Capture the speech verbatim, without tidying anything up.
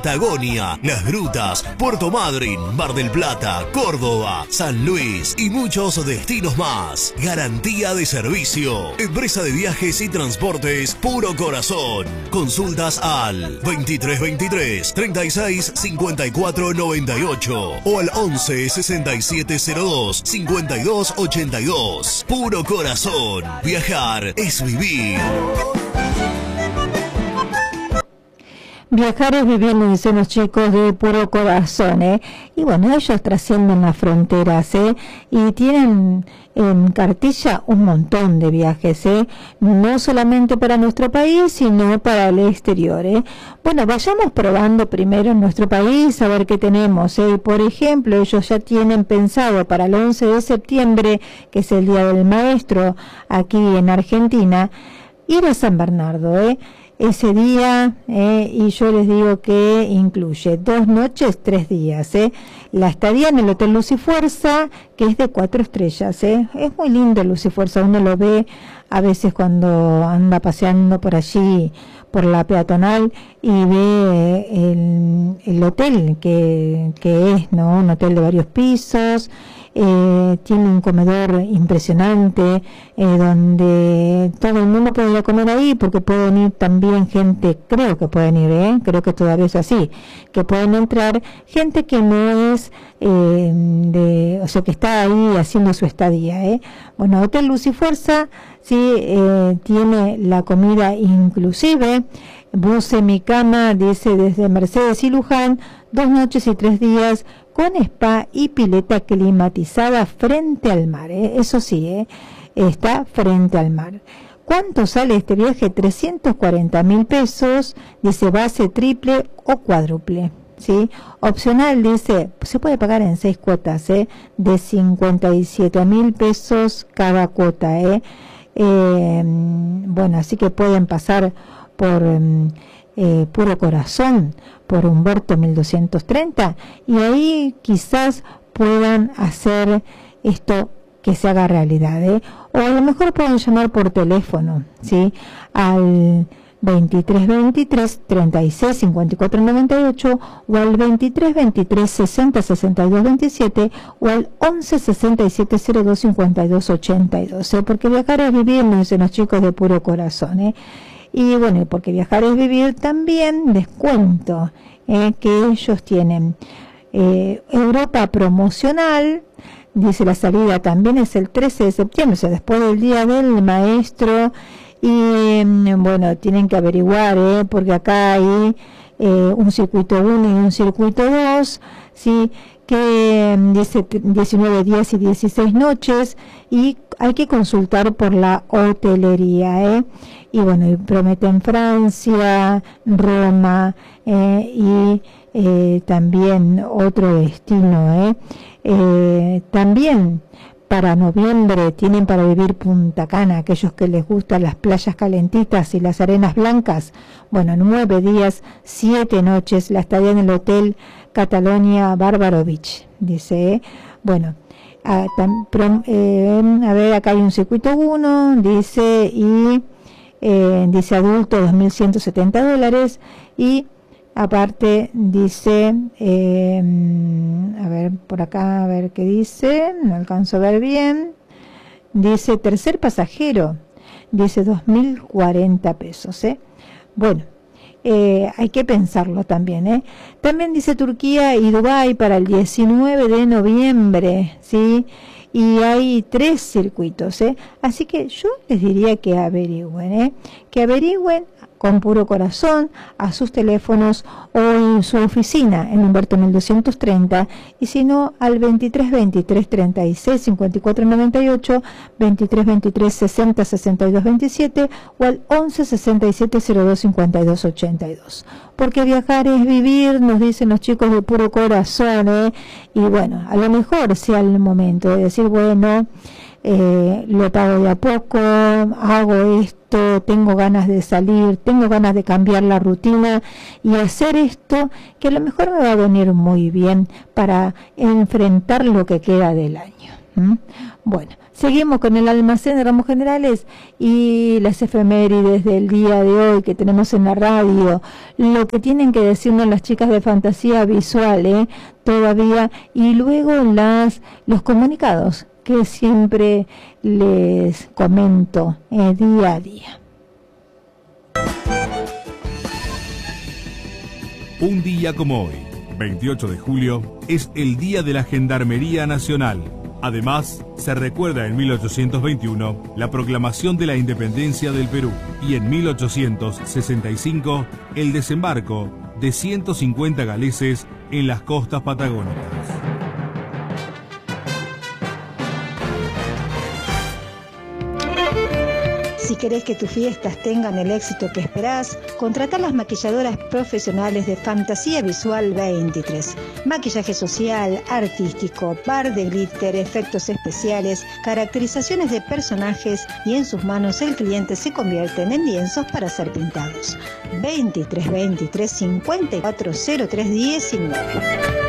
Patagonia, Las Grutas, Puerto Madryn, Mar del Plata, Córdoba, San Luis y muchos destinos más. Garantía de servicio. Empresa de viajes y transportes Puro Corazón. Consultas al veintitrés veintitrés, treinta y seis, cincuenta y cuatro noventa y ocho o al once, sesenta y siete cero dos, cincuenta y dos ochenta y dos. Puro Corazón. Viajar es vivir. Viajar es vivir, me dicen los chicos de Puro Corazón, ¿eh? Y bueno, ellos trascienden las fronteras, ¿eh? Y tienen en cartilla un montón de viajes, ¿eh? No solamente para nuestro país, sino para el exterior, ¿eh? Bueno, vayamos probando primero en nuestro país a ver qué tenemos, ¿eh? Por ejemplo, ellos ya tienen pensado para el once de septiembre, que es el Día del Maestro aquí en Argentina, ir a San Bernardo, ¿eh? Ese día, eh, y yo les digo que incluye dos noches, tres días, eh. La estadía en el Hotel Luz y Fuerza, que es de cuatro estrellas, eh. Es muy lindo el Luz y Fuerza, uno lo ve a veces cuando anda paseando por allí, por la peatonal, y ve el, el hotel que, que es, ¿no? Un hotel de varios pisos. Eh, tiene un comedor impresionante, eh, donde todo el mundo puede ir a comer ahí, porque pueden ir también gente, creo que pueden ir, ¿eh? Creo que todavía es así, que pueden entrar gente que no es, eh, de, o sea, que está ahí haciendo su estadía, ¿eh? Bueno, Hotel Luz y Fuerza, sí, eh, tiene la comida inclusive, bus en mi cama, dice desde Mercedes y Luján, dos noches y tres días, con spa y pileta climatizada frente al mar, ¿eh? Eso sí, ¿eh? Está frente al mar. ¿Cuánto sale este viaje? trescientos cuarenta mil pesos, dice base triple o cuádruple, ¿sí? Opcional, dice, se puede pagar en seis cuotas, ¿eh? De cincuenta y siete mil pesos cada cuota, ¿eh? Eh, bueno, así que pueden pasar por eh, Puro Corazón, por Humberto mil doscientos treinta, y ahí quizás puedan hacer esto que se haga realidad, ¿eh? O a lo mejor pueden llamar por teléfono, ¿sí? Al veintitrés veintitrés, treinta y seis, cincuenta y cuatro noventa y ocho, o al veintitrés veintitrés, sesenta, sesenta y dos veintisiete, o al once, sesenta y siete cero dos, cincuenta y dos ochenta y dos, ¿eh? Porque viajar es vivir, me dicen los chicos de Puro Corazón, ¿eh? Y bueno, porque viajar es vivir también, les cuento eh, que ellos tienen eh, Europa promocional, dice la salida también es el trece de septiembre, o sea, después del Día del Maestro, y bueno, tienen que averiguar, eh, porque acá hay eh, un circuito uno y un circuito dos, ¿sí? Que dice diecinueve días y dieciséis noches, y hay que consultar por la hotelería, ¿eh? Y bueno, y prometen Francia, Roma, eh, y eh, también otro destino, ¿eh? Eh, también para noviembre tienen para vivir Punta Cana, aquellos que les gustan las playas calentitas y las arenas blancas. Bueno, nueve días, siete noches, la estadía en el Hotel Catalonia Bárbaro Beach, dice, ¿eh? Bueno, a, tam, prom, eh, a ver, acá hay un circuito uno, dice, y eh, dice adulto dos mil ciento setenta dólares, y aparte dice, eh, a ver, por acá, a ver qué dice, no alcanzo a ver bien, dice tercer pasajero, dice dos mil cuarenta pesos, ¿eh? Bueno, eh, hay que pensarlo también, ¿eh? También dice Turquía y Dubái para el diecinueve de noviembre, ¿sí? Y hay tres circuitos, ¿eh? Así que yo les diría que averigüen, ¿eh? Que averigüen con Puro Corazón a sus teléfonos o en su oficina en Humberto mil doscientos treinta, y si no al veintitrés veintitrés, treinta y seis, cincuenta y cuatro noventa y ocho, veintitrés veintitrés, sesenta, sesenta y dos veintisiete o al once, sesenta y siete cero dos, cincuenta y dos ochenta y dos. Porque viajar es vivir, nos dicen los chicos de Puro Corazón, ¿eh? Y bueno, a lo mejor sea el momento de decir, bueno, eh, lo pago de a poco, hago esto, tengo ganas de salir, tengo ganas de cambiar la rutina y hacer esto que a lo mejor me va a venir muy bien para enfrentar lo que queda del año. ¿Mm? Bueno, seguimos con el almacén de ramos generales y las efemérides del día de hoy que tenemos en la radio, lo que tienen que decirnos las chicas de fantasía visual, ¿eh? Todavía, y luego las los comunicados que siempre les comento eh, día a día. Un día como hoy, veintiocho de julio, es el Día de la Gendarmería Nacional. Además, se recuerda en mil ochocientos veintiuno la proclamación de la independencia del Perú y en mil ochocientos sesenta y cinco el desembarco de ciento cincuenta galeses en las costas patagónicas. Si querés que tus fiestas tengan el éxito que esperás, contratá las maquilladoras profesionales de Fantasía Visual veintitrés. Maquillaje social, artístico, par de glitter, efectos especiales, caracterizaciones de personajes y en sus manos el cliente se convierten en lienzos para ser pintados. veintitrés veintitrés cincuenta y cuatro cero tres diecinueve.